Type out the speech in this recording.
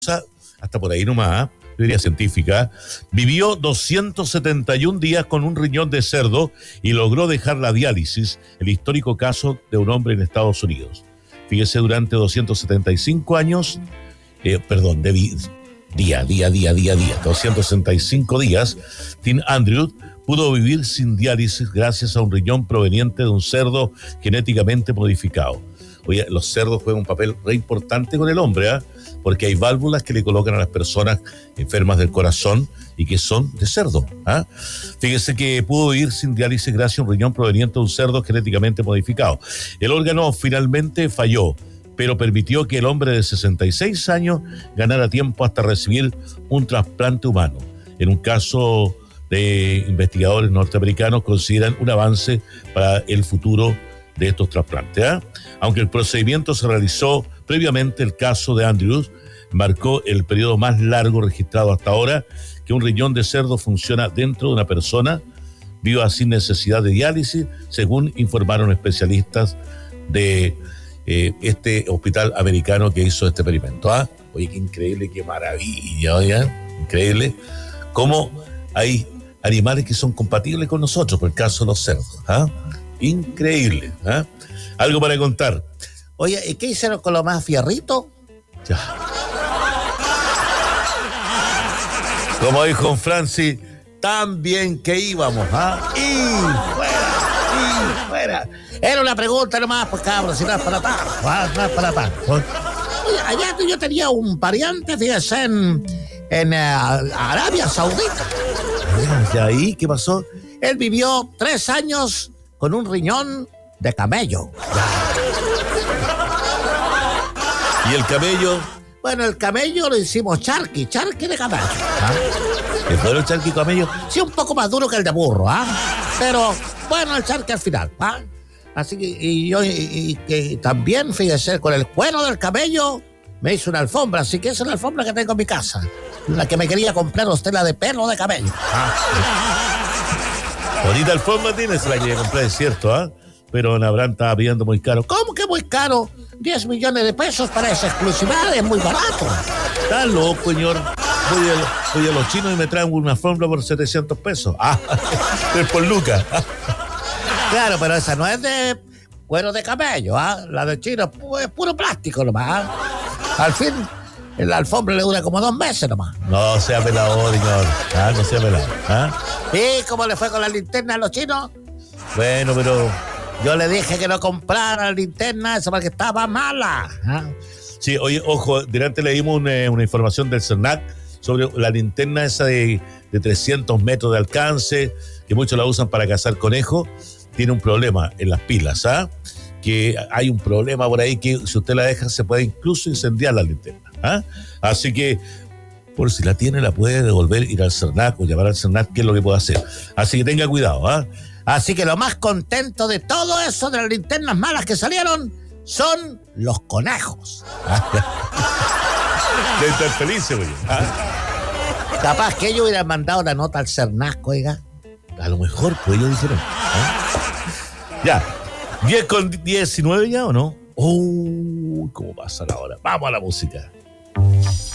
hasta por ahí nomás, teoría científica, vivió 271 días con un riñón de cerdo y logró dejar la diálisis, el histórico caso de un hombre en Estados Unidos. Fíjese, durante 275 años, día, 265 días, Tim Andrews pudo vivir sin diálisis gracias a un riñón proveniente de un cerdo genéticamente modificado. Oye, los cerdos juegan un papel re importante con el hombre, porque hay válvulas que le colocan a las personas enfermas del corazón y que son de cerdo. Fíjese que pudo vivir sin diálisis gracias a un riñón proveniente de un cerdo genéticamente modificado. El órgano finalmente falló, pero permitió que el hombre de 66 años ganara tiempo hasta recibir un trasplante humano. En un caso de investigadores norteamericanos, consideran un avance para el futuro de estos trasplantes. Aunque el procedimiento se realizó previamente, el caso de Andrews marcó el periodo más largo registrado hasta ahora que un riñón de cerdo funciona dentro de una persona viva sin necesidad de diálisis, según informaron especialistas de este hospital americano que hizo este experimento. Oye, qué increíble, qué maravilla, increíble cómo hay animales que son compatibles con nosotros, por el caso de los cerdos. Increíble. Algo para contar. Oye, ¿y qué hicieron con los más fierritos? Ya. Como dijo Francis, tan bien que íbamos, Y fuera. Era una pregunta nomás, pues cabrón, si no es para tanto, no es para tanto. Oye, allá yo tenía un pariente, fíjese, en Arabia Saudita. ¿Y ahí qué pasó? Él vivió 3 años con un riñón de camello. ¿Y el camello? Bueno, el camello lo hicimos charqui de camello. ¿Es bueno el charqui camello? Sí, un poco más duro que el de burro, pero bueno, el charqui al final. Así que y que también, fíjese, con el cuero del camello me hice una alfombra, así que esa es la alfombra que tengo en mi casa, la que me quería comprar usted, la de pelo de camello. Bonita alfombra tienes, la quería comprar, es cierto, pero en Abraham estaba pidiendo muy caro. ¿Cómo que muy caro? 10 millones de pesos para esa exclusividad, es muy barato. Está loco, señor. Voy a los chinos y me traen una alfombra por 700 pesos. Es por lucas. Claro, pero esa no es de cuero de camello, la de chino es puro plástico nomás. Al fin, la alfombra le dura como 2 meses nomás. No sea pelado, señor. No sea pelado. ¿Y cómo le fue con la linterna a los chinos? Bueno, pero yo le dije que no comprara la linterna esa porque estaba mala. Sí, oye, ojo, delante le dimos una información del CERNAC sobre la linterna esa de 300 metros de alcance, que muchos la usan para cazar conejos. Tiene un problema en las pilas, que hay un problema por ahí que si usted la deja se puede incluso incendiar la linterna. Así que por si la tiene la puede devolver, ir al CERNAC o llamar al CERNAC, que es lo que puede hacer. Así que tenga cuidado. Así que lo más contento de todo eso de las linternas malas que salieron son los conejos. De estar felices, güey. Capaz que ellos hubieran mandado la nota al CERNAC, oiga. A lo mejor, pues ellos dijeron. Ya, 10:19 ya, ¿o no? ¿Cómo pasa la hora? Vamos a la música.